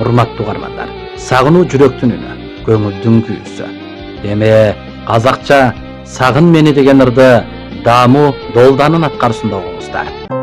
Урматтуу угармандар, сагынуу жүрөктүн үнү, көңүлдүн күйүүсү. Эми казакча "Сагын мени" деген ырды Дааму Долданын аткаруусунда угуңуздар.